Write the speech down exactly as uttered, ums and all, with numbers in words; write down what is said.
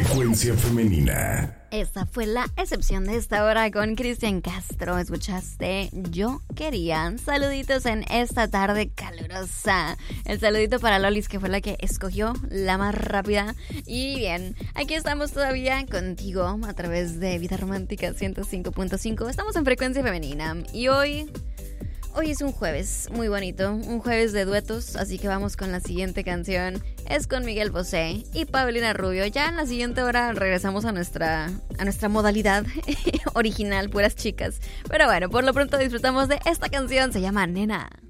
Frecuencia femenina. Esa fue la excepción de esta hora con Cristian Castro. Escuchaste Yo Quería. Saluditos en esta tarde calurosa. El saludito para Lolis, que fue la que escogió la más rápida. Y bien, aquí estamos todavía contigo a través de Vida Romántica ciento cinco punto cinco. Estamos en Frecuencia Femenina. Y hoy... Hoy es un jueves muy bonito, un jueves de duetos, así que vamos con la siguiente canción. Es con Miguel Bosé y Paulina Rubio. Ya en la siguiente hora regresamos a nuestra, a nuestra modalidad original, puras chicas. Pero bueno, por lo pronto disfrutamos de esta canción, se llama Nena.